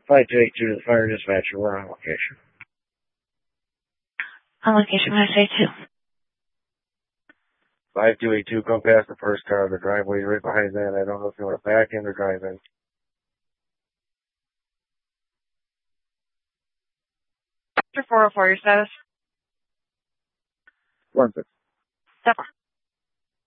5282 to the fire dispatcher. We're on location. On location, when I say 2. 5282, come past the first car. The driveway's right behind that. I don't know if you want to back in or drive in. After 404, your status? 1-6. Step 1.